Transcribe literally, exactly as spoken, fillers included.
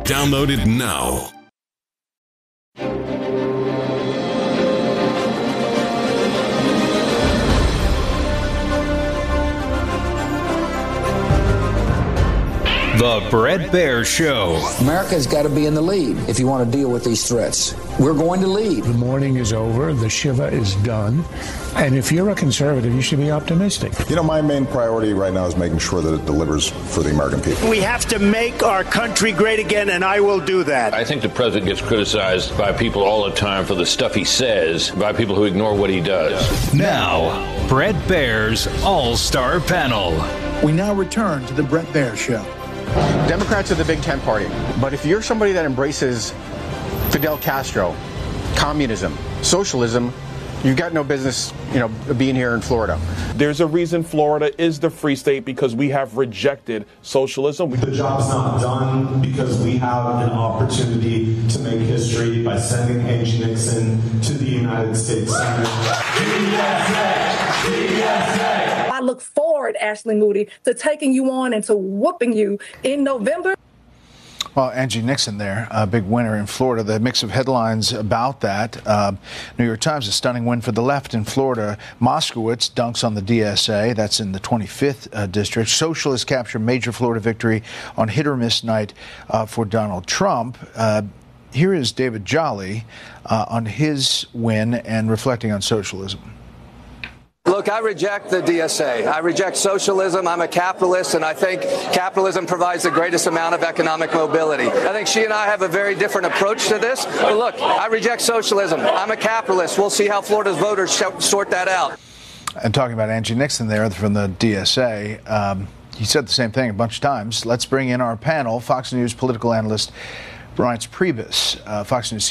Download it now. The Bret Baier Show. America's got to be in the lead if you want to deal with these threats. We're going to lead. The mourning is over. The Shiva is done. And if you're a conservative, you should be optimistic. You know, my main priority right now is making sure that it delivers for the American people. We have to make our country great again, and I will do that. I think the president gets criticized by people all the time for the stuff he says, by people who ignore what he does. Now, Bret Baier's All-Star Panel. We now return to the Bret Baier Show. Democrats are the Big Tent Party, but if you're somebody that embraces Fidel Castro, communism, socialism, you've got no business, you know, being here in Florida. There's a reason Florida is the free state, because we have rejected socialism. The job's not done because we have an opportunity to make history by sending Angie Nixon to the United States Senate. D S A! D S A! I look forward, Ashley Moody, to taking you on and to whooping you in November. Well, Angie Nixon there, a big winner in Florida. The mix of headlines about that. Uh, New York Times, a stunning win for the left in Florida. Moskowitz dunks on the D S A. That's in the twenty-fifth uh, district. Socialists capture major Florida victory on hit-or-miss night uh, for Donald Trump. Uh, here is David Jolly uh, on his win and reflecting on socialism. Look, I reject the D S A. I reject socialism. I'm a capitalist, and I think capitalism provides the greatest amount of economic mobility. I think she and I have a very different approach to this. But look, I reject socialism. I'm a capitalist. We'll see how Florida's voters sort that out. And talking about Angie Nixon there from the D S A, um, he said the same thing a bunch of times. Let's bring in our panel, Fox News political analyst Reince Priebus, uh, Fox News